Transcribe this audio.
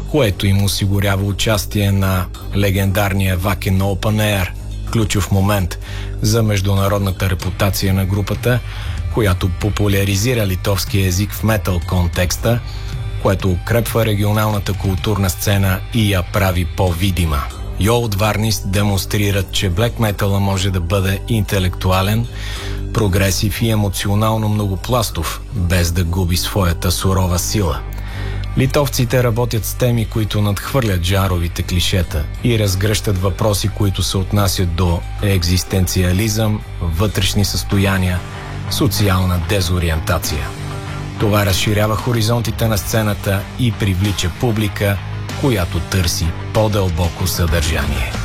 което им осигурява участие на легендарния Wacken Open Air, ключов момент за международната репутация на групата, която популяризира литовския език в метал контекста, което укрепва регионалната културна сцена и я прави по-видима. Йо от Варнис демонстрират, че блек метала може да бъде интелектуален, прогресив и емоционално многопластов, без да губи своята сурова сила. Литовците работят с теми, които надхвърлят жанровите клишета и разгръщат въпроси, които се отнасят до екзистенциализъм, вътрешни състояния, социална дезориентация. Това разширява хоризонтите на сцената и привлича публика, която търси по-дълбоко съдържание.